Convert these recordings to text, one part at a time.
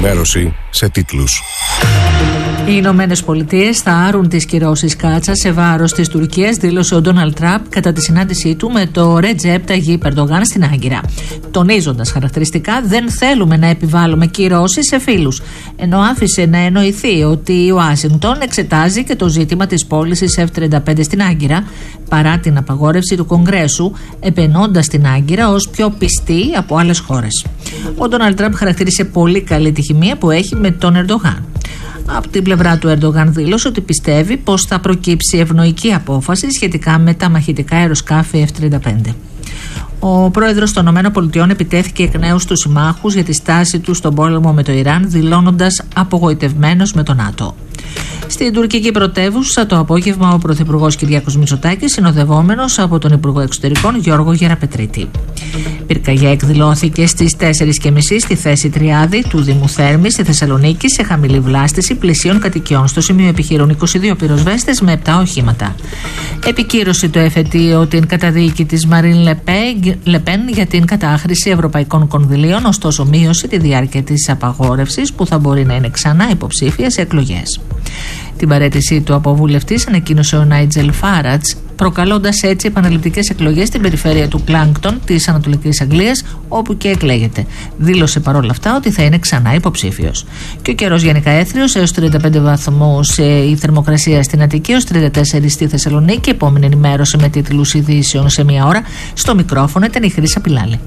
ενημέρωση σε τίτλους. Οι Ηνωμένες Πολιτείες θα άρουν τις κυρώσεις Κάτσα σε βάρος της Τουρκίας, δήλωσε ο Ντόναλντ Τραμπ κατά τη συνάντησή του με το Ρετζέπ Ταγιίπ Ερντογάν στην Άγκυρα. Τονίζοντας χαρακτηριστικά, δεν θέλουμε να επιβάλλουμε κυρώσεις σε φίλους. Ενώ άφησε να εννοηθεί ότι η Ουάσιγκτον εξετάζει και το ζήτημα της πώλησης F-35 στην Άγκυρα, παρά την απαγόρευση του Κογκρέσου, επενώντας την Άγκυρα ως πιο πιστή από άλλες χώρες. Ο Ντόναλντ Τραμπ χαρακτήρισε πολύ καλή τη χημεία που έχει με τον Ερντογάν. Από την πλευρά του, Ερντογάν δήλωσε ότι πιστεύει πως θα προκύψει ευνοϊκή απόφαση σχετικά με τα μαχητικά αεροσκάφη F-35. Ο πρόεδρος των ΗΠΑ επιτέθηκε εκ νέου στους συμμάχους για τη στάση του στον πόλεμο με το Ιράν, δηλώνοντας απογοητευμένος με το ΝΑΤΟ. Στην τουρκική πρωτεύουσα το απόγευμα ο Πρωθυπουργός Κυριάκος Μητσοτάκης, συνοδευόμενος από τον Υπουργό Εξωτερικών Γιώργο Γεραπετρίτη. Πυρκαγιά εκδηλώθηκε στις 4.30 στη θέση Τριάδη του Δήμου Θέρμης στη Θεσσαλονίκη σε χαμηλή βλάστηση πλησίων κατοικιών. Στο σημείο επιχειρούν 22 πυροσβέστες με 7 οχήματα. Επικύρωσε το εφετείο την καταδίκη της Μαρίν Λεπέν για την κατάχρηση ευρωπαϊκών κονδυλίων, ωστόσο μείωσε τη διάρκεια της απαγόρευσης που θα μπορεί να είναι ξανά υποψήφια σε εκλογές. Την παραίτησή του από βουλευτής ανακοίνωσε ο Νάιτζελ Φάρατς, προκαλώντας έτσι επαναληπτικές εκλογές στην περιφέρεια του Κλάνκτον της Ανατολικής Αγγλίας, όπου και εκλέγεται. Δήλωσε παρόλα αυτά ότι θα είναι ξανά υποψήφιος. Και ο καιρός γενικά έθριος, έως 35 βαθμούς η θερμοκρασία στην Αττική, έως 34 στη Θεσσαλονίκη. Επόμενη ενημέρωση με τίτλους ειδήσεων σε μία ώρα. Στο μικρόφωνο ήταν η Χρύσα Πιλάλη.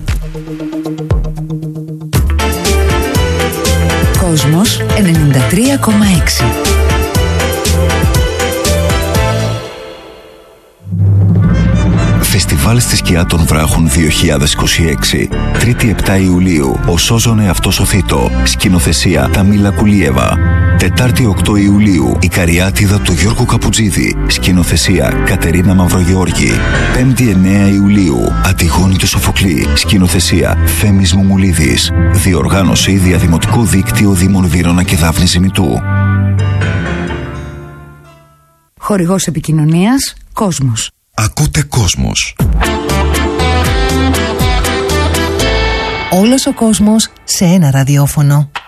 Κόσμος 93,6. Φεστιβάλ στη σκιά των βράχων 2026. 3η 7 Ιουλίου. Ο Σώζον εαυτός ο Θήτο. Σκηνοθεσία Ταμίλα Κουλίεβα. 4η 8 Ιουλίου. Η Καριάτιδα του Γιώργου Καπουτζίδη. Σκηνοθεσία Κατερίνα Μαυρογεώργη. 5η 9 Ιουλίου. Αττιγόνη του Σοφοκλή. Σκηνοθεσία Θέμης Μουμουλίδης. Διοργάνωση Διαδημοτικό Δίκτυο Δήμων Βύρωνα και Δάφνη Ζημητού. Χορηγός επικοινωνίας Κόσμος. Ακούτε Κόσμος. Όλος ο κόσμος σε ένα ραδιόφωνο.